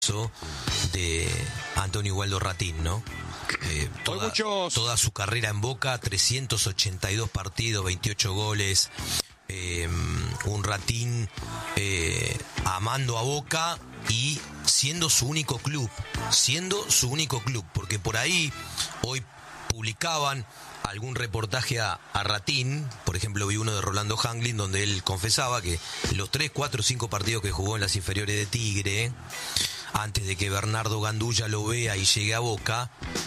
de Antonio Waldo Ratín, ¿no? Toda su carrera en Boca, 382 partidos, 28 goles, un Ratín amando a Boca y siendo su único club, porque por ahí hoy publicaban algún reportaje a Ratín, por ejemplo vi uno de Rolando Hanglin donde él confesaba que los 3, 4, 5 partidos que jugó en las inferiores de Tigre, antes de que Bernardo Gandulla lo vea y llegue a Boca,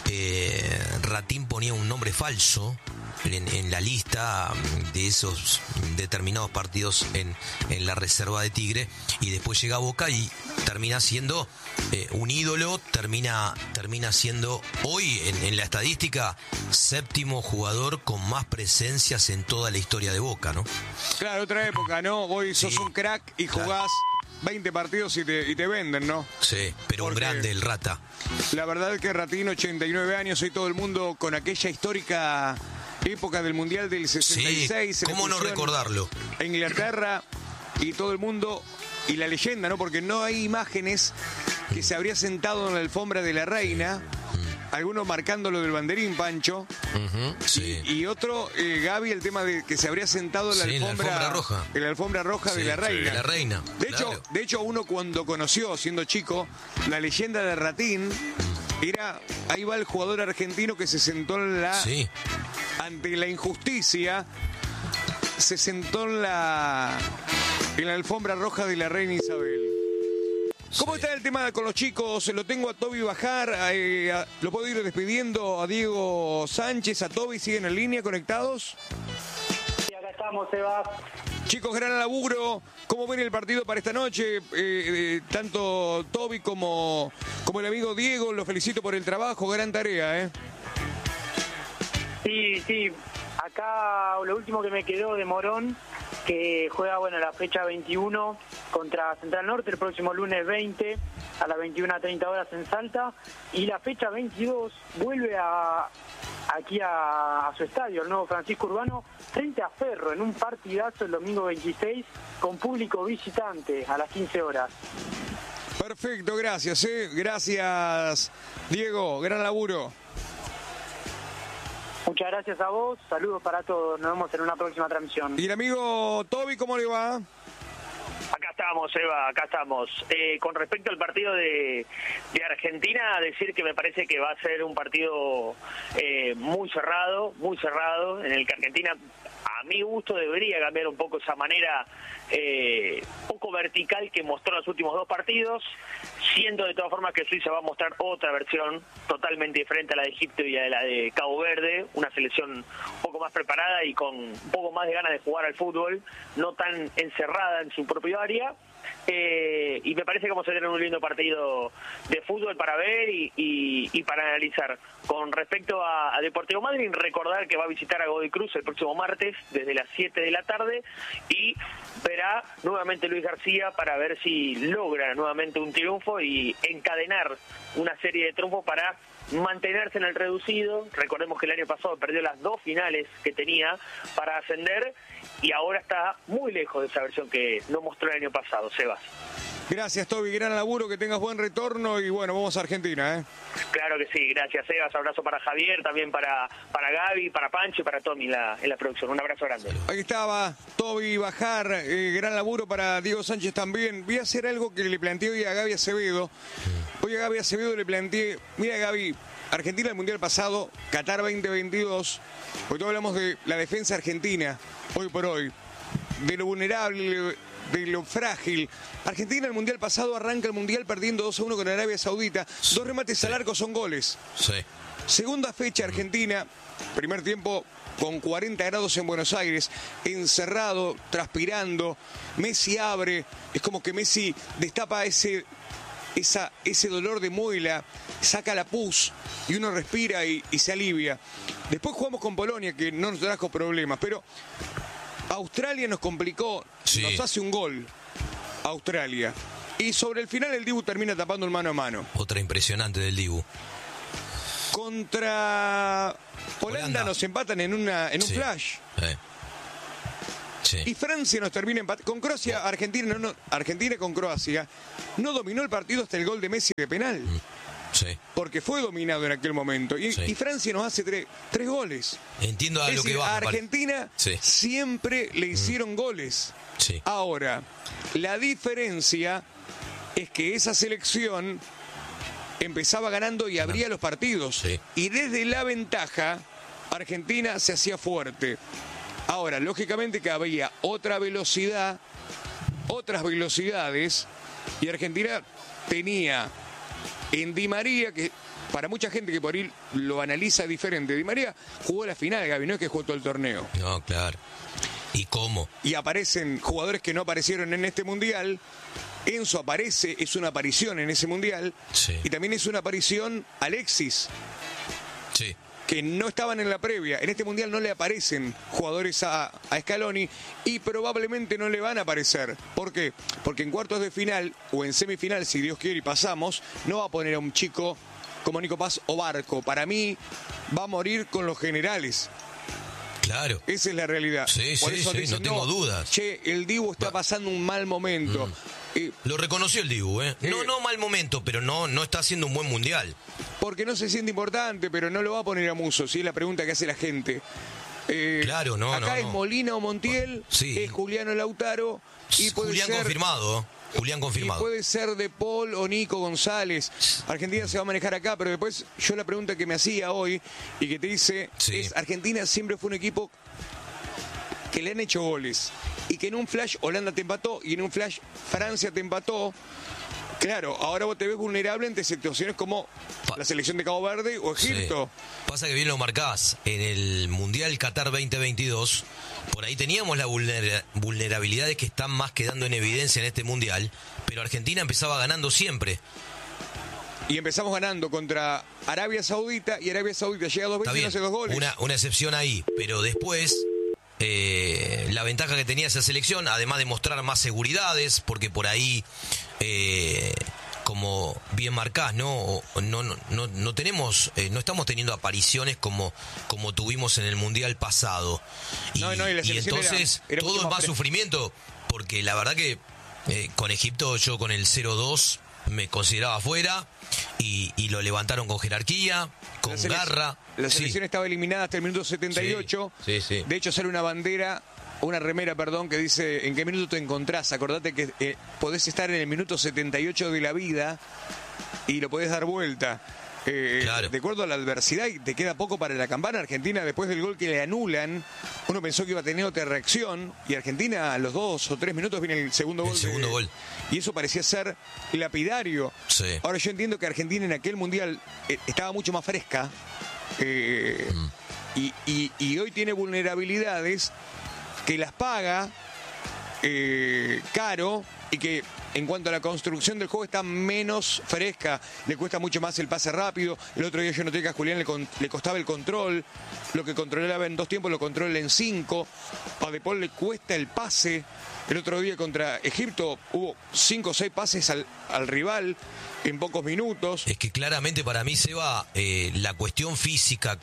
Ratín ponía un nombre falso en la lista de esos determinados partidos en la reserva de Tigre, y después llega a Boca y termina siendo un ídolo, termina siendo hoy en la estadística 7º jugador con más presencias en toda la historia de Boca, ¿no? Claro, otra época, ¿no? Hoy sos un crack y jugás 20 partidos y te venden, ¿no? Sí, pero porque un grande el Rata. La verdad es que Ratín, 89 años, hoy todo el mundo con aquella histórica época del Mundial del 66. Sí, ¿cómo no recordarlo? Inglaterra y todo el mundo, y la leyenda, ¿no? Porque no hay imágenes que se habría sentado en la alfombra de la reina. Algunos marcándolo del banderín, Pancho. Sí. Y otro, Gaby, el tema de que se habría sentado en la alfombra roja. En la alfombra roja de la reina. De la reina. De hecho, uno cuando conoció, siendo chico, la leyenda de Ratín, era, ahí va el jugador argentino que se sentó en la... Sí. Ante la injusticia, se sentó en la alfombra roja de la reina Isabel. ¿Cómo está el tema con los chicos? Lo tengo a Toby Bajar, lo puedo ir despidiendo a Diego Sánchez, a Toby, ¿siguen en línea conectados? Sí, acá estamos, Sebas. Chicos, gran laburo. ¿Cómo ven el partido para esta noche? Tanto Toby como el amigo Diego, los felicito por el trabajo, gran tarea, ¿eh? Sí, acá lo último que me quedó de Morón, que juega la fecha 21 contra Central Norte el próximo lunes 20 a las 21:30 horas en Salta, y la fecha 22 vuelve aquí a su estadio, el nuevo Francisco Urbano, frente a Ferro, en un partidazo el domingo 26 con público visitante a las 15 horas. Perfecto, gracias, gracias Diego, gran laburo. Muchas gracias a vos, saludos para todos, nos vemos en una próxima transmisión. Y el amigo Toby, ¿cómo le va? Acá estamos, Eva, acá estamos. Con respecto al partido de Argentina, decir que me parece que va a ser un partido muy cerrado, en el que Argentina, a mi gusto, debería cambiar un poco esa manera poco vertical que mostró en los últimos 2 partidos, siendo de todas formas que Suiza va a mostrar otra versión totalmente diferente a la de Egipto y a la de Cabo Verde, una selección un poco más preparada y con un poco más de ganas de jugar al fútbol, no tan encerrada en su propio área. Y me parece que vamos a tener un lindo partido de fútbol para ver y para analizar. Con respecto a Deportivo Madryn, recordar que va a visitar a Godoy Cruz el próximo martes desde las 7 de la tarde y verá nuevamente Luis García para ver si logra nuevamente un triunfo y encadenar una serie de triunfos para mantenerse en el reducido. Recordemos que el año pasado perdió las 2 finales que tenía para ascender y ahora está muy lejos de esa versión que no mostró el año pasado, Sebas. Gracias, Toby, gran laburo, que tengas buen retorno y bueno, vamos a Argentina, ¿eh? Claro que sí, gracias, Sebas, abrazo para Javier, también para Gaby, para Pancho y para Tommy en la producción, un abrazo grande. Ahí estaba Toby Bajar, gran laburo para Diego Sánchez también. Voy a hacer algo que le planteé hoy a Gaby Acevedo. Hoy a Gaby Acevedo le planteé, mira Gaby, Argentina el Mundial pasado, Qatar 2022, hoy todos hablamos de la defensa argentina, hoy por hoy, de lo vulnerable, de lo frágil. Argentina el Mundial pasado arranca el Mundial perdiendo 2-1 con Arabia Saudita. 2 remates al arco son goles. Sí. Segunda fecha Argentina, primer tiempo con 40 grados en Buenos Aires, encerrado, transpirando. Messi abre, es como que Messi destapa ese dolor de muela, saca la pus y uno respira y se alivia. Después jugamos con Polonia, que no nos trajo problemas, pero Australia nos complicó, nos hace un gol Australia. Y sobre el final el Dibu termina tapando el mano a mano. Otra impresionante del Dibu. Contra Holanda nos empatan en un flash. Sí. Y Francia nos termina empatando. Con Croacia, Argentina con Croacia no dominó el partido hasta el gol de Messi de penal. Sí. Porque fue dominado en aquel momento. Y Francia nos hace tres goles. Entiendo a lo que va. A Argentina siempre le hicieron goles. Sí. Ahora, la diferencia es que esa selección empezaba ganando y abría los partidos. Sí. Y desde la ventaja, Argentina se hacía fuerte. Ahora, lógicamente que había otra velocidad, otras velocidades, y Argentina tenía en Di María, que para mucha gente que por ahí lo analiza diferente, Di María jugó la final, Gaby, no es que jugó todo el torneo. No, claro. ¿Y cómo? Y aparecen jugadores que no aparecieron en este Mundial. Enzo aparece, es una aparición en ese Mundial. Sí. Y también es una aparición Alexis, Sí. que no estaban en la previa. En este Mundial no le aparecen jugadores a Scaloni y probablemente no le van a aparecer. ¿Por qué? Porque en cuartos de final o en semifinal, si Dios quiere y pasamos, no va a poner a un chico como Nico Paz o Barco. Para mí va a morir con los generales. Claro. Esa es la realidad. Sí, Por sí, eso sí, dicen, no tengo dudas. Che, el Dibu está pasando un mal momento. Lo reconoció el Dibu, ¿eh? No mal momento, pero no está haciendo un buen mundial. Porque no se siente importante, pero no lo va a poner a Musso, ¿sí? Es la pregunta que hace la gente. Claro, no, acá no, es no. Molina o Montiel, Sí. es Juliano Lautaro y puede Julián ser... confirmado. Julián Y confirmado. puede ser De Paul o Nico González. Argentina se va a manejar acá, pero después yo la pregunta que me hacía hoy y que te hice es, Argentina siempre fue un equipo que le han hecho goles y que en un flash Holanda te empató y en un flash Francia te empató. Claro, ahora vos te ves vulnerable ante situaciones como la selección de Cabo Verde o Egipto. Sí. Pasa que bien lo marcás. En el Mundial Qatar 2022, por ahí teníamos la vulnerabilidades que están más quedando en evidencia en este Mundial, pero Argentina empezaba ganando siempre. Y empezamos ganando contra Arabia Saudita y Arabia Saudita llega a 2 veces y no hace 2 goles. Una excepción ahí, pero después la ventaja que tenía esa selección, además de mostrar más seguridades, porque por ahí, como bien marcás, no tenemos, no estamos teniendo apariciones como tuvimos en el Mundial pasado. Y entonces era todo es más sufrimiento, porque la verdad que con Egipto yo con el 0-2 me consideraba fuera y lo levantaron con jerarquía, con garra. La selección estaba eliminada hasta el minuto 78. Sí. De hecho sale una remera, que dice ¿en qué minuto te encontrás? Acordate que podés estar en el minuto 78 de la vida y lo podés dar vuelta. Claro. De acuerdo a la adversidad, y te queda poco para la campana. Argentina, después del gol que le anulan, uno pensó que iba a tener otra reacción, y Argentina a los 2 o 3 minutos viene el segundo gol. Y eso parecía ser lapidario. Sí. Ahora yo entiendo que Argentina en aquel Mundial estaba mucho más fresca, y hoy tiene vulnerabilidades que las paga caro, y que en cuanto a la construcción del juego está menos fresca, le cuesta mucho más el pase rápido. El otro día yo noté que a Julián le costaba el control, lo que controlaba en 2 tiempos lo controla en 5, a De Paul le cuesta el pase. El otro día contra Egipto hubo 5 o 6 pases al rival en pocos minutos. Es que claramente para mí, Seba, la cuestión física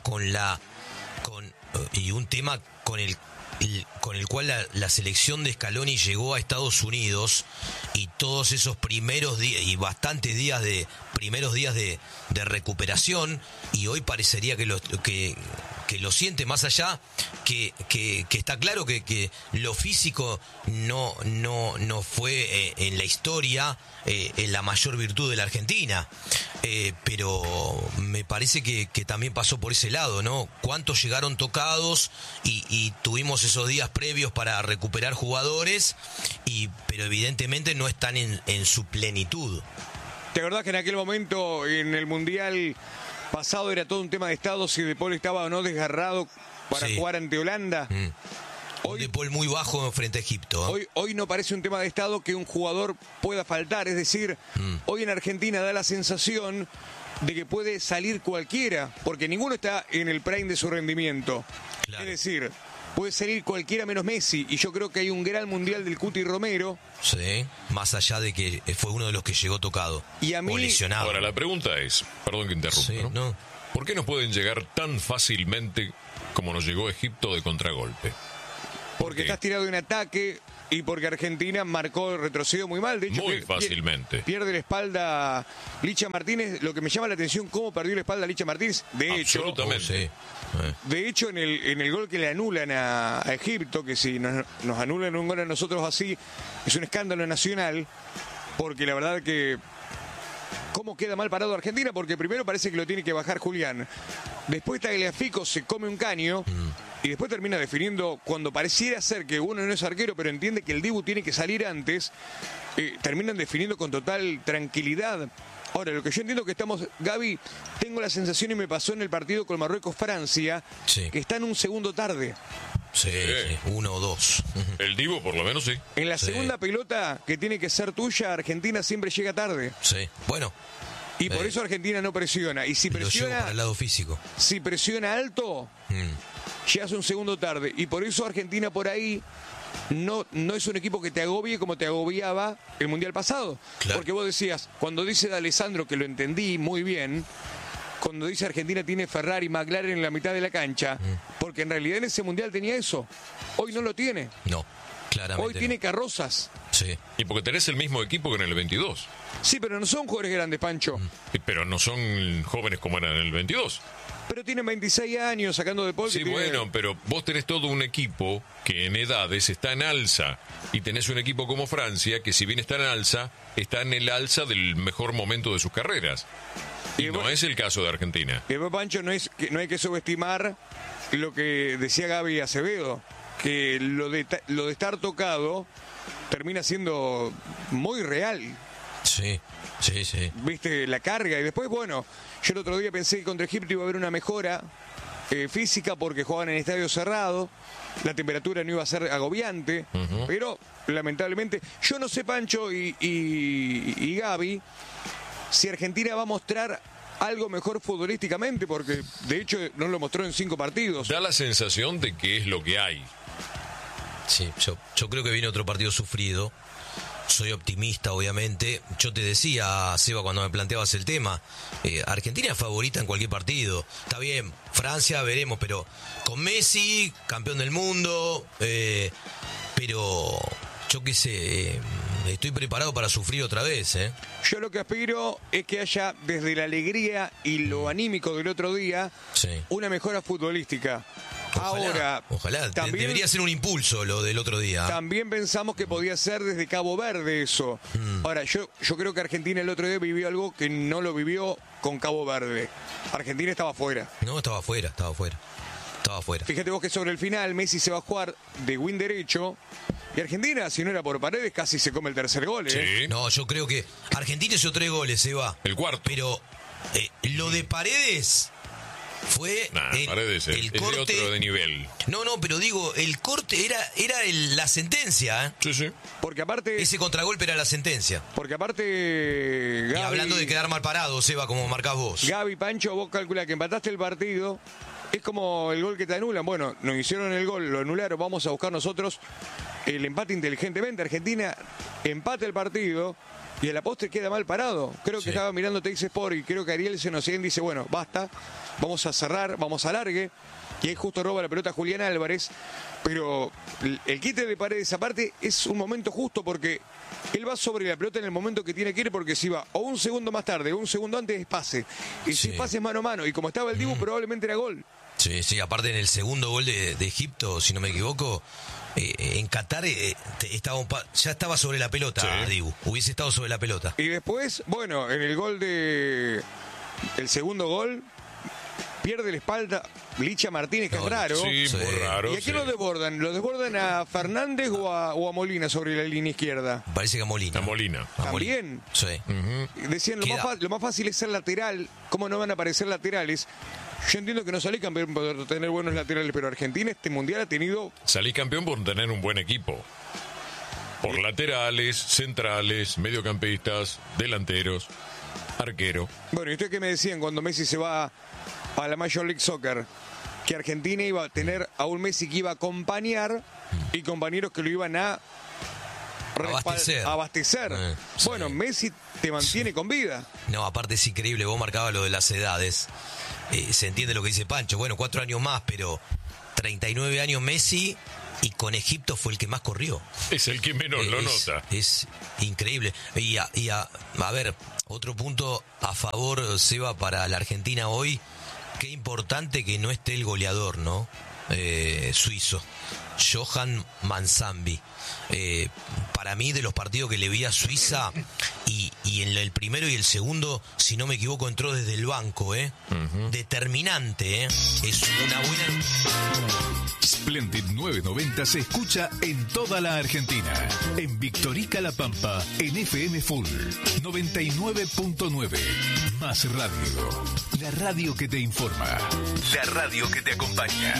y un tema con el cual la selección de Scaloni llegó a Estados Unidos, y todos esos primeros días y bastantes días de recuperación, y hoy parecería que lo siente, más allá que está claro que lo físico no fue en la historia en la mayor virtud de la Argentina, pero me parece que también pasó por ese lado, ¿no? Cuántos llegaron tocados y tuvimos esos días previos para recuperar jugadores, pero evidentemente no están en su plenitud. ¿Te acordás que en aquel momento en el Mundial pasado era todo un tema de estado, si De Paul estaba o no desgarrado para jugar ante Holanda? Hoy, De Paul muy bajo frente a Egipto. Hoy no parece un tema de estado que un jugador pueda faltar, es decir, hoy en Argentina da la sensación de que puede salir cualquiera, porque ninguno está en el prime de su rendimiento. Claro. Es decir, puede salir cualquiera menos Messi, y yo creo que hay un gran Mundial del Cuti Romero. Sí, más allá de que fue uno de los que llegó tocado y a mí, o lesionado. Ahora la pregunta es, perdón que interrumpa, ¿no? ¿Por qué no pueden llegar tan fácilmente como nos llegó Egipto de contragolpe? Porque estás tirado en ataque y porque Argentina marcó, retrocedió muy mal. De hecho, muy fácilmente. Pierde la espalda Licha Martínez. Lo que me llama la atención, cómo perdió la espalda Licha Martínez. De hecho, absolutamente. De hecho, en el gol que le anulan a Egipto, que si nos anulan un gol a nosotros así, es un escándalo nacional, porque la verdad que cómo queda mal parado Argentina, porque primero parece que lo tiene que bajar Julián. Después Tagliafico se come un caño y después termina definiendo, cuando pareciera ser que uno no es arquero, pero entiende que el Dibu tiene que salir antes, terminan definiendo con total tranquilidad. Ahora, lo que yo entiendo que estamos, Gaby, tengo la sensación, y me pasó en el partido con Marruecos-Francia, que están un segundo tarde. Sí, 1 o 2. El Dibu por lo menos sí. En la segunda pelota que tiene que ser tuya, Argentina siempre llega tarde. Sí, bueno. Y por eso Argentina no presiona. Y si presiona para el lado físico. Si presiona alto, llegas un segundo tarde. Y por eso Argentina por ahí no es un equipo que te agobie como te agobiaba el Mundial pasado. Claro. Porque vos decías, cuando dice de Alessandro, que lo entendí muy bien, cuando dice Argentina tiene Ferrari, McLaren en la mitad de la cancha, porque en realidad en ese Mundial tenía eso. Hoy no lo tiene. No, claramente. Hoy tiene carrozas. Sí. Y porque tenés el mismo equipo que en el 22. Sí, pero no son jugadores grandes, Pancho. Pero no son jóvenes como eran en el 22. Pero tienen 26 años sacando de Paul. Sí, bueno, pero vos tenés todo un equipo que en edades está en alza. Y tenés un equipo como Francia que si bien está en alza, está en el alza del mejor momento de sus carreras. Y no es el caso de Argentina. Y Pancho, no hay que subestimar lo que decía Gaby Acevedo, que lo de estar tocado termina siendo muy real. Sí. Viste, la carga. Y después, bueno, yo el otro día pensé que contra Egipto iba a haber una mejora física porque jugaban en estadio cerrado, la temperatura no iba a ser agobiante, pero lamentablemente, yo no sé, Pancho y Gaby, si Argentina va a mostrar algo mejor futbolísticamente, porque de hecho no lo mostró en 5 partidos. Da la sensación de que es lo que hay. Sí, yo creo que viene otro partido sufrido. Soy optimista, obviamente. Yo te decía, Seba, cuando me planteabas el tema, Argentina es favorita en cualquier partido. Está bien, Francia veremos, pero con Messi, campeón del mundo, pero yo qué sé, estoy preparado para sufrir otra vez. Yo lo que aspiro es que haya, desde la alegría y lo anímico del otro día, una mejora futbolística. Ojalá. También debería ser un impulso lo del otro día. También pensamos que podía ser desde Cabo Verde eso. Ahora, yo creo que Argentina el otro día vivió algo que no lo vivió con Cabo Verde. Argentina estaba afuera. No, estaba afuera. Fíjate vos que sobre el final Messi se va a jugar de win derecho y Argentina, si no era por Paredes, casi se come el tercer gol. Sí. No, yo creo que Argentina hizo 3 goles, Seba. El cuarto. Pero lo de Paredes fue Paredes el corte, de otro de nivel. No, pero digo, el corte era la sentencia. Sí. Porque aparte ese contragolpe era la sentencia. Porque aparte Gaby, y hablando de quedar mal parado, Seba, como marcás vos. Gaby, Pancho, vos calculás que empataste el partido. Es como el gol que te anulan. Bueno, nos hicieron el gol, lo anularon. Vamos a buscar nosotros el empate inteligentemente. Argentina empata el partido y a la postre queda mal parado. Creo que estaba mirando Tex Sport y creo que Ariel Senocien dice, bueno, basta, vamos a cerrar, vamos a largue. Y ahí justo roba la pelota Julián Álvarez. Pero el quite de Paredes aparte es un momento justo porque él va sobre la pelota en el momento que tiene que ir, porque si va o un segundo más tarde o un segundo antes es pase. Y si pase es mano a mano. Y como estaba el Dibu, probablemente era gol. Sí, aparte en el segundo gol de Egipto, si no me equivoco, en Qatar ya estaba sobre la pelota, Dibu. Hubiese estado sobre la pelota. Y después, bueno, en el gol el segundo gol, pierde la espalda Licha Martínez, que es raro. Sí, muy raro. ¿Y a quién lo desbordan? ¿Lo desbordan a Fernández o a Molina sobre la línea izquierda? Parece que a Molina. ¿También? Sí. Decían, lo más fácil es ser lateral. ¿Cómo no van a aparecer laterales? Yo entiendo que no salí campeón por tener buenos laterales, pero Argentina este mundial ha tenido... Salí campeón por tener un buen equipo. Por laterales, centrales, mediocampistas, delanteros, arquero. Bueno, ¿y ustedes qué me decían cuando Messi se va a la Major League Soccer? Que Argentina iba a tener a un Messi que iba a acompañar y compañeros que lo iban a abastecer. Bueno, Messi te mantiene con vida. No, aparte es increíble, vos marcabas lo de las edades. Se entiende lo que dice Pancho. Bueno, 4 años más, pero 39 años Messi y con Egipto fue el que más corrió. Es el que menos lo nota. Es increíble. Y a ver, otro punto a favor, Seba, para la Argentina hoy. Qué importante que no esté el goleador, ¿no? Suizo. Johan Manzambi. Para mí, de los partidos que le vi a Suiza, y en el primero y el segundo, si no me equivoco, entró desde el banco, determinante, es una buena. Splendid 990 se escucha en toda la Argentina. En Victorica La Pampa, en FM Full 99.9. Más radio. La radio que te informa. La radio que te acompaña.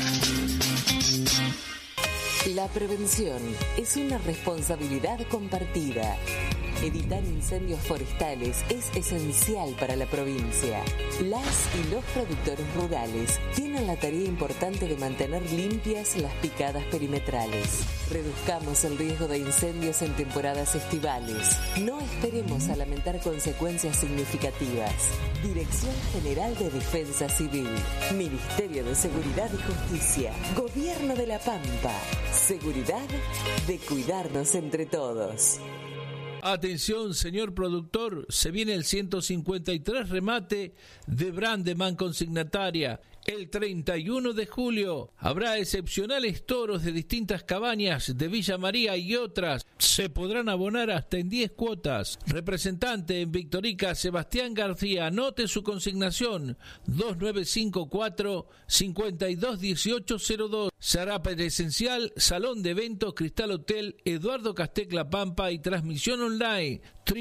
La prevención es una responsabilidad compartida. Evitar incendios forestales es esencial para la provincia. Las y los productores rurales tienen la tarea importante de mantener limpias las picadas perimetrales. Reduzcamos el riesgo de incendios en temporadas estivales. No esperemos a lamentar consecuencias significativas. Dirección General de Defensa Civil, Ministerio de Seguridad y Justicia, Gobierno de La Pampa. Seguridad de cuidarnos entre todos. Atención, señor productor, se viene el 153 remate de Brandeman Consignataria. El 31 de julio habrá excepcionales toros de distintas cabañas de Villa María y otras. Se podrán abonar hasta en 10 cuotas. Representante en Victorica, Sebastián García. Anote su consignación: 2954-521802. Se hará presencial, Salón de Eventos, Cristal Hotel, Eduardo Castec La Pampa, y transmisión online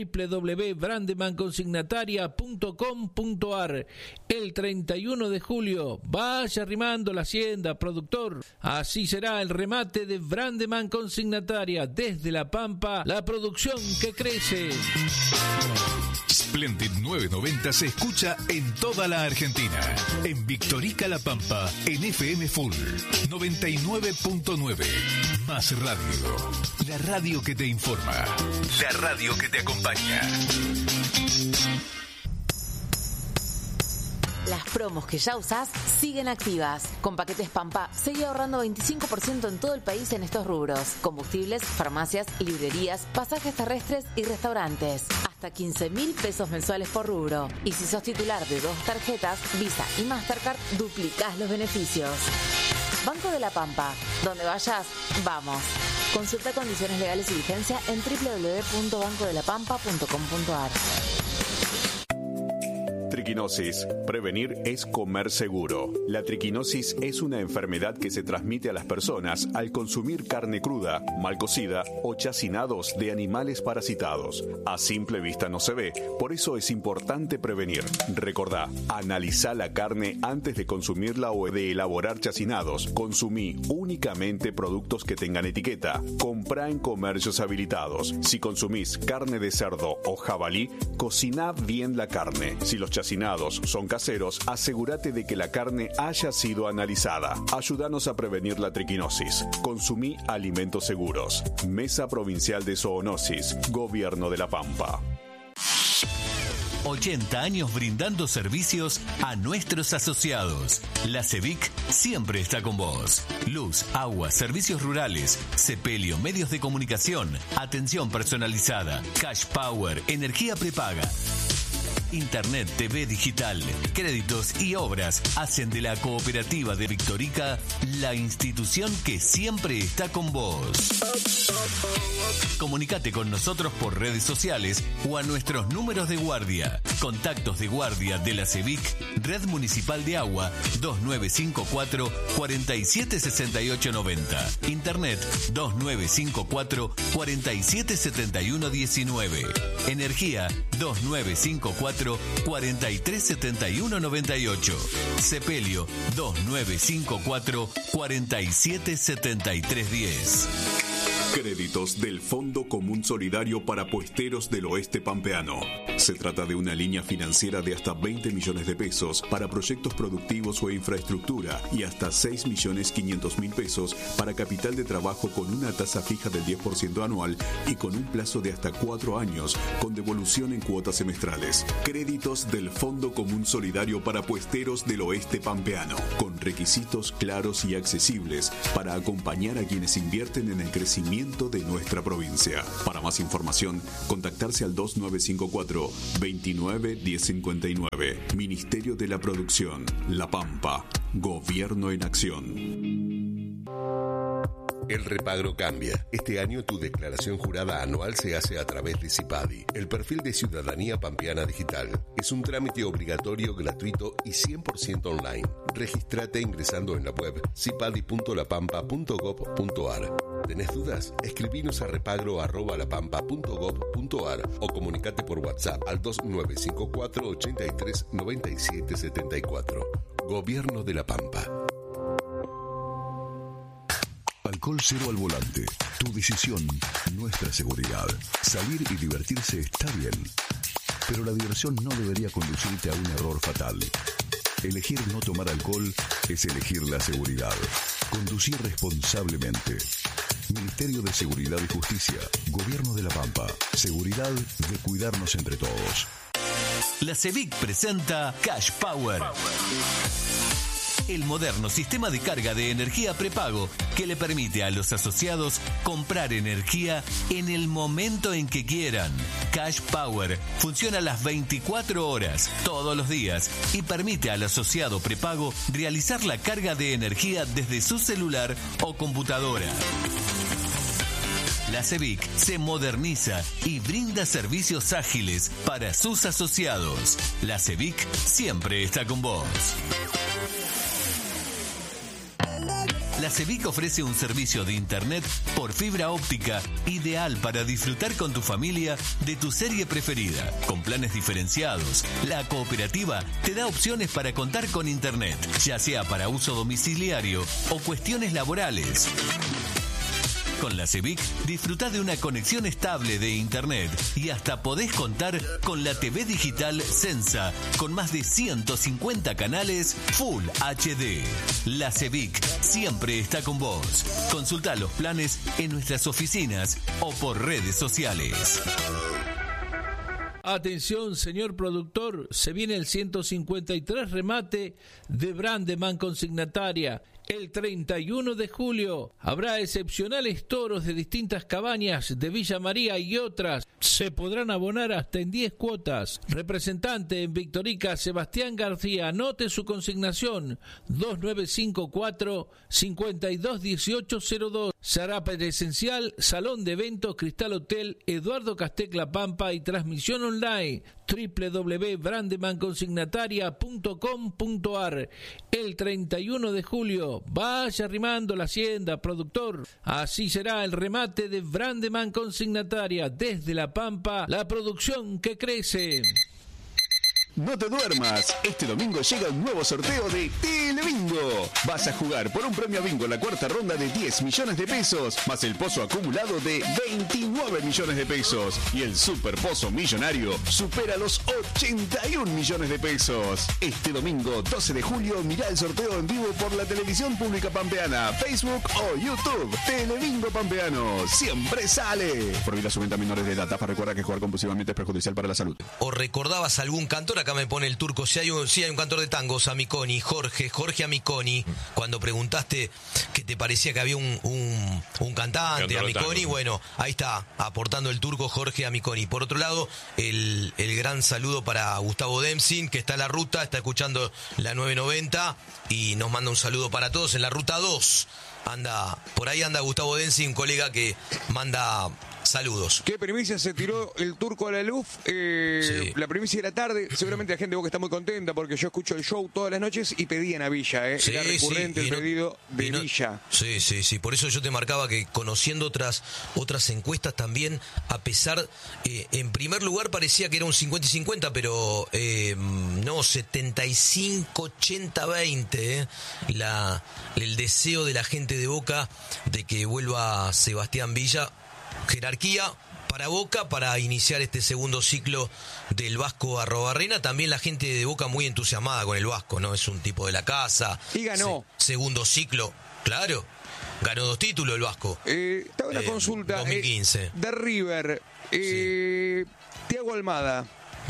www.brandemanconsignataria.com.ar. El 31 de julio, vaya arrimando la hacienda, productor. Así será el remate de Brandeman Consignataria. Desde La Pampa, la producción que crece. Splendid 990 se escucha en toda la Argentina. En Victorica La Pampa, en FM Full 99.9. Más radio. La radio que te informa. La radio que te acompaña. Las promos que ya usás siguen activas. Con Paquetes Pampa, seguí ahorrando 25% en todo el país en estos rubros: combustibles, farmacias, librerías, pasajes terrestres y restaurantes. Hasta 15.000 pesos mensuales por rubro. Y si sos titular de 2 tarjetas, Visa y Mastercard, duplicás los beneficios. Banco de La Pampa. Donde vayas, vamos. Consulta condiciones legales y vigencia en www.bancodelapampa.com.ar. Triquinosis. Prevenir es comer seguro. La triquinosis es una enfermedad que se transmite a las personas al consumir carne cruda, mal cocida o chacinados de animales parasitados. A simple vista no se ve, por eso es importante prevenir. Recordá, analizá la carne antes de consumirla o de elaborar chacinados. Consumí únicamente productos que tengan etiqueta. Comprá en comercios habilitados. Si consumís carne de cerdo o jabalí, cociná bien la carne. Si los chacinados son caseros, asegúrate de que la carne haya sido analizada. Ayúdanos a prevenir la triquinosis. Consumí alimentos seguros. Mesa Provincial de Zoonosis, Gobierno de La Pampa. 80 años brindando servicios a nuestros asociados. La CEVIC siempre está con vos. Luz, agua, servicios rurales, sepelio, medios de comunicación, atención personalizada, cash power, energía prepaga. Internet, TV digital, créditos y obras hacen de la Cooperativa de Victorica la institución que siempre está con vos. Comunicate con nosotros por redes sociales o a nuestros números de guardia. Contactos de guardia de la CEVIC, Red Municipal de Agua, 2954 476890. Internet 2954 477119. Energía 2954 437198. Sepelio 2954 477310. Créditos del Fondo Común Solidario para Puesteros del Oeste Pampeano. Se trata de una línea financiera de hasta 20 millones de pesos para proyectos productivos o infraestructura y hasta 6.500.000 pesos para capital de trabajo con una tasa fija del 10% anual y con un plazo de hasta 4 años con devolución en cuotas semestrales. Créditos del Fondo Común Solidario para Puesteros del Oeste Pampeano, con requisitos claros y accesibles para acompañar a quienes invierten en el crecimiento de nuestra provincia. Para más información, contactarse al 2954 29 1059. Ministerio de la Producción, La Pampa. Gobierno en acción. El repagro cambia. Este año tu declaración jurada anual se hace a través de CIPADI, el perfil de Ciudadanía Pampeana Digital. Es un trámite obligatorio, gratuito y 100% online. Regístrate ingresando en la web cipadi.lapampa.gov.ar. ¿Tenés dudas? Escribinos a repagro@lapampa.gov.ar o comunicate por WhatsApp al 2954 83 97 74. Gobierno de La Pampa. Alcohol cero al volante. Tu decisión, nuestra seguridad. Salir y divertirse está bien, pero la diversión no debería conducirte a un error fatal. Elegir no tomar alcohol es elegir la seguridad. Conducir responsablemente. Ministerio de Seguridad y Justicia. Gobierno de La Pampa. Seguridad de cuidarnos entre todos. La CEVIC presenta Cash Power. El moderno sistema de carga de energía prepago que le permite a los asociados comprar energía en el momento en que quieran. Cash Power funciona las 24 horas, todos los días, y permite al asociado prepago realizar la carga de energía desde su celular o computadora. La CEVIC se moderniza y brinda servicios ágiles para sus asociados. La CEVIC siempre está con vos. La CEVIC ofrece un servicio de internet por fibra óptica ideal para disfrutar con tu familia de tu serie preferida. Con planes diferenciados, la cooperativa te da opciones para contar con internet, ya sea para uso domiciliario o cuestiones laborales. Con la CEVIC disfrutá de una conexión estable de internet y hasta podés contar con la TV digital Sensa con más de 150 canales Full HD. La CEVIC siempre está con vos. Consultá los planes en nuestras oficinas o por redes sociales. Atención, señor productor, se viene el 153 remate de Brandeman Consignataria. El 31 de julio habrá excepcionales toros de distintas cabañas de Villa María y otras. Se podrán abonar hasta en 10 cuotas. Representante en Victorica, Sebastián García. Anote su consignación: 2954 521802. Se hará presencial, Salón de Eventos, Cristal Hotel, Eduardo Castec La Pampa y transmisión online www.brandemanconsignataria.com.ar. El 31 de julio, vaya arrimando la hacienda, productor. Así será el remate de Brandeman Consignataria. Desde La Pampa, la producción que crece. No te duermas, este domingo llega un nuevo sorteo de Telebingo. Vas a jugar por un premio bingo en la cuarta ronda de 10 millones de pesos, más el pozo acumulado de 29 millones de pesos. Y el super pozo millonario supera los 81 millones de pesos. Este domingo 12 de julio mirá el sorteo en vivo por la televisión pública pampeana, Facebook o YouTube. Telebingo Pampeano, siempre sale. Prohibida su venta a menores de edad. TAFA recuerda que jugar compulsivamente es perjudicial para la salud. ¿O recordabas algún cantor? Acá me pone el turco, si hay un cantor de tangos, Amiconi, Jorge Amiconi. Cuando preguntaste que te parecía que había un cantante, Amiconi, bueno, ahí está, aportando el turco Jorge Amiconi. Por otro lado, el gran saludo para Gustavo Dempsey, que está en la ruta, está escuchando la 990 y nos manda un saludo para todos en la ruta 2. Por ahí anda Gustavo Dempsey, un colega que manda Saludos. ¿Qué primicia se tiró el turco a la luz? Sí. La primicia de la tarde. Seguramente la gente de Boca está muy contenta porque yo escucho el show todas las noches y pedían a Villa. Sí, Era recurrente sí, el pedido de y no- Villa. Sí. Por eso yo te marcaba que conociendo otras encuestas también, a pesar, en primer lugar parecía que era un 50 y 50, pero no, 75-80-20. El deseo de la gente de Boca de que vuelva Sebastián Villa. Jerarquía para Boca para iniciar este segundo ciclo del Vasco Arrobarrena. También la gente de Boca muy entusiasmada con el Vasco, ¿no? Es un tipo de la casa. Y ganó. Segundo ciclo, claro. Ganó 2 títulos el Vasco. Estaba una consulta 2015. de River. Thiago Almada.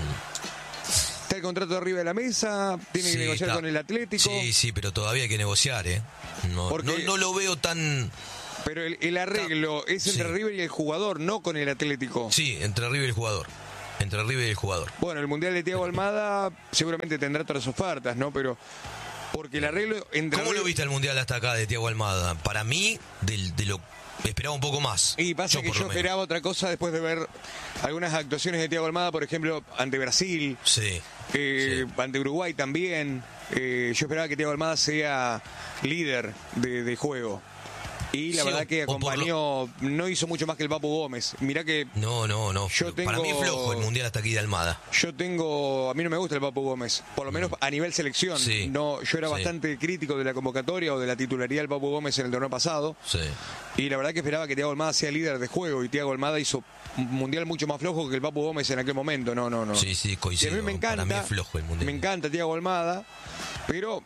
¿Está el contrato de arriba de la mesa? ¿Tiene que Sí, negociar está. con el Atlético? Sí, pero todavía hay que negociar, ¿eh? No lo veo tan... Pero el arreglo es entre Sí. River y el jugador, no con el Atlético. Sí, entre River y el jugador. Entre River y el jugador. Bueno, el Mundial de Thiago Almada seguramente tendrá otras ofertas, ¿no? Pero porque el arreglo entre ¿Cómo lo River- viste el Mundial hasta acá de Thiago Almada? Para mí, de lo esperaba un poco más. Y pasa que por yo lo menos. esperaba otra cosa después de ver algunas actuaciones de Thiago Almada, por ejemplo, ante Brasil, Sí. ante Uruguay también. Yo esperaba que Thiago Almada sea líder de juego. Y la Sí, verdad que o por acompañó, no hizo mucho más que el Papu Gómez. Mirá que No. Yo Para mí es flojo el Mundial hasta aquí de Almada. a mí no me gusta el Papu Gómez, por lo menos a nivel selección. Sí. No, yo era Sí. bastante crítico de la convocatoria o de la titularidad del Papu Gómez en el torneo pasado. Sí. Y la verdad que esperaba que Thiago Almada sea líder de juego y Thiago Almada hizo un mundial mucho más flojo que el Papu Gómez en aquel momento. No. Sí, Y coincido. a mí me encanta, Para mí es flojo el Mundial. me encanta Thiago Almada, pero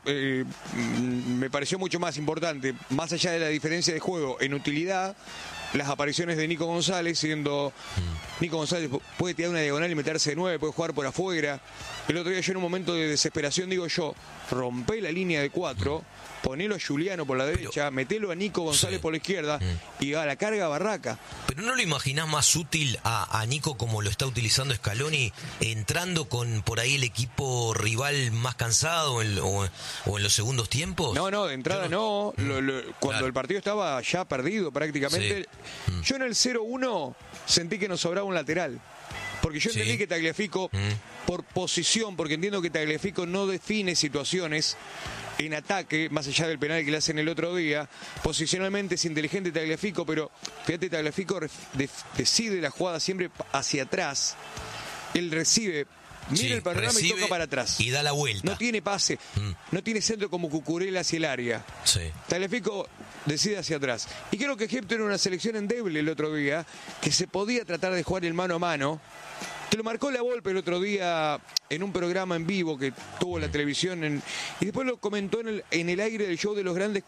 me pareció mucho más importante, más allá de la diferencia de juego en utilidad, las apariciones de Nico González, siendo Nico González puede tirar una diagonal y meterse de 9, puede jugar por afuera. El otro día yo en un momento de desesperación digo yo, rompé la línea de 4, ponelo a Juliano por la derecha, metelo a Nico González por la izquierda y a la carga Barraca. Pero ¿no lo imaginás más útil a Nico como lo está utilizando Scaloni, entrando con por ahí el equipo rival más cansado o en los segundos tiempos? No, de entrada no. Cuando Claro. el partido estaba ya perdido prácticamente. Yo en el 0-1 sentí que nos sobraba un lateral. Porque yo entendí que Tagliafico, por posición, porque entiendo que Tagliafico no define situaciones en ataque, más allá del penal que le hacen el otro día. Posicionalmente es inteligente Tagliafico, pero fíjate, Tagliafico decide la jugada siempre hacia atrás. Él recibe, mira el panorama y toca para atrás. Y da la vuelta. No tiene pase, no tiene centro como Cucurella hacia el área. Sí. Tagliafico decide hacia atrás. Y creo que Egipto era una selección endeble el otro día, que se podía tratar de jugar el mano a mano. Te lo marcó la Volpe el otro día en un programa en vivo que tuvo la televisión y después lo comentó en el aire del show de los grandes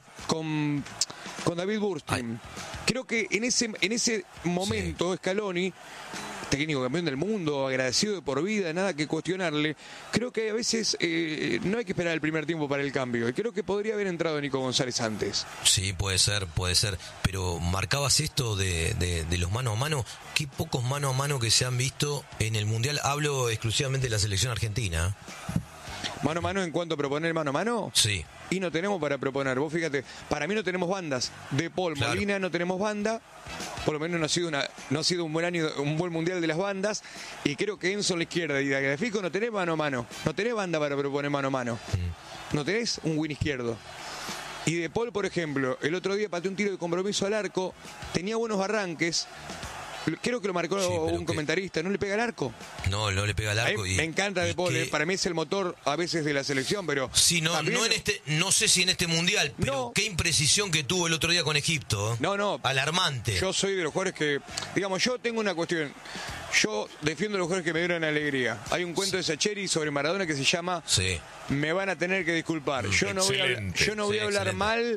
con David Burstein. Creo que en ese momento Scaloni, técnico campeón del mundo, agradecido de por vida, nada que cuestionarle, creo que a veces no hay que esperar el primer tiempo para el cambio. Y creo que podría haber entrado Nico González antes. Sí, puede ser. Pero marcabas esto de los mano a mano. Qué pocos mano a mano que se han visto en el Mundial. Hablo exclusivamente de la selección argentina. ¿Mano a mano en cuanto a proponer mano a mano? Sí. Y no tenemos para proponer. Vos fíjate, para mí no tenemos bandas. De Paul, Claro. Molina no tenemos banda. Por lo menos no ha sido un buen año, un buen mundial de las bandas. Y creo que Enzo en la izquierda y Tagliafico no tenés mano a mano. No tenés banda para proponer mano a mano. No tenés un win izquierdo. Y De Paul, por ejemplo, el otro día pateó un tiro de compromiso al arco. Tenía buenos arranques. Creo que lo marcó un comentarista. ¿No le pega al arco? No le pega al arco. A mí me encanta De Paul. Para mí es el motor a veces de la selección, pero... Sí, también- no sé si en este Mundial, pero qué imprecisión que tuvo el otro día con Egipto. No. Alarmante. Yo soy de los jugadores que... Digamos, yo tengo una cuestión. Yo defiendo a los jugadores que me dieron alegría. Hay un cuento de Sacheri sobre Maradona que se llama Me van a tener que disculpar. Yo no voy a hablar mal.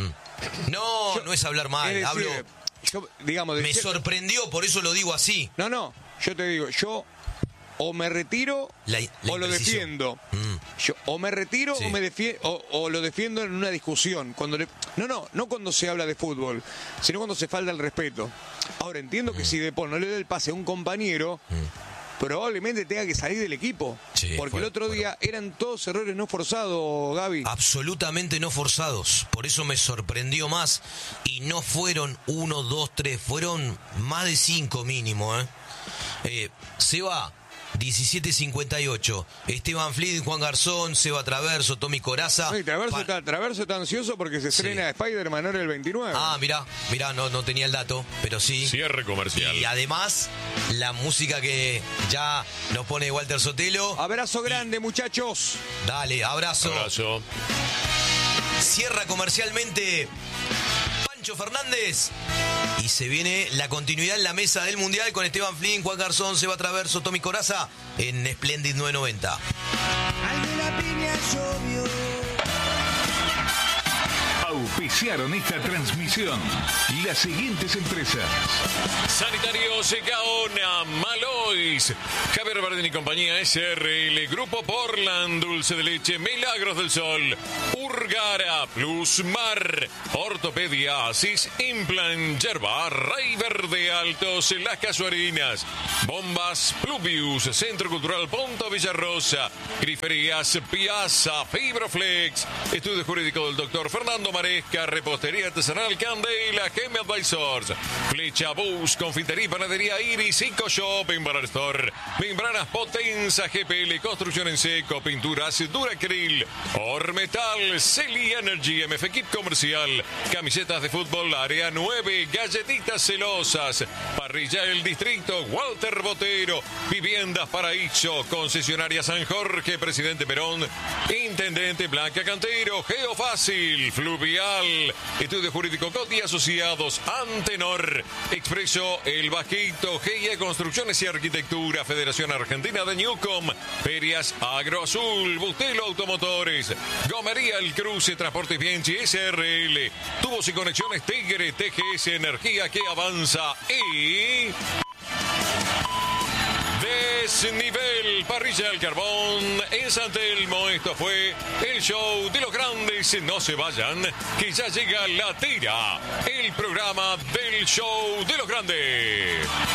No es hablar mal. Es decir, Hablo... yo, digamos, Me sorprendió, por eso lo digo así. No, yo te digo, yo o me retiro La o lo imprecisión. defiendo. Yo o me retiro Sí. o me o lo defiendo en una discusión. No cuando se habla de fútbol, sino cuando se falta el respeto. Ahora entiendo que si De Paul no le da el pase a un compañero, probablemente tenga que salir del equipo. Sí, porque el otro día eran todos errores no forzados, Gaby. Absolutamente no forzados. Por eso me sorprendió más. Y no fueron 1, 2, 3. Fueron más de 5 mínimo. Seba, 17:58. Esteban Flynn, Juan Garzón, Seba Traverso, Tommy Coraza. Sí, Traverso está ansioso porque se estrena Spider-Man ahora el 29. Ah, mirá, no tenía el dato, pero sí. Cierre comercial. Y además, la música que ya nos pone Walter Sotelo. Abrazo grande, muchachos. Dale, abrazo. Abrazo. Cierra comercialmente Pancho Fernández. Y se viene la continuidad en la mesa del Mundial con Esteban Flynn, Juan Garzón, Seba Traverso, Tommy Coraza en Splendid 990. Alguna piña llovió. Auspiciaron esta transmisión las siguientes empresas: Sanitarios Gaona, Malois, Javier Bardén y compañía SRL, Grupo Portland, Dulce de Leche, Milagros del Sol, Urgara, Plusmar, Ortopedia, Asis, Implant, Yerba, Rey Verde Altos, Las Casuarinas, Bombas, Pluvius, Centro Cultural Punto Villarrosa, Griferías, Piazza, Fibroflex, Estudio Jurídico del Dr. Fernando Maresca, Repostería Artesanal Candela, Gem Advisors, Flecha Bus, Confitería y Panadería Iris, Ico Shop, Bar Store, Membranas Potenza, GPL, Construcción en Seco, Pinturas Duracril, Ormetal, Celi Energy, MF Kit Comercial, Camisetas de Fútbol, Área 9, Galletitas Celosas, Parrilla El Distrito, Walter Botero, Viviendas Paraíso, Concesionaria San Jorge, Presidente Perón, Intendente Blanca Cantero, Geofácil, Fluvial, Estudio Jurídico Coti Asociados, Antenor, Expreso El Bajito, GIE Construcciones y Arquitectura, Federación Argentina de Newcom, Ferias Agroazul, Bustelo Automotores, Gomería El Cruce, Transportes Bienchi, SRL, Tubos y Conexiones Tigre, TGS Energía que avanza y... Desnivel, Parrilla del Carbón, en San Telmo. Esto fue el show de los grandes. No se vayan, que ya llega La Tira, el programa del show de los grandes.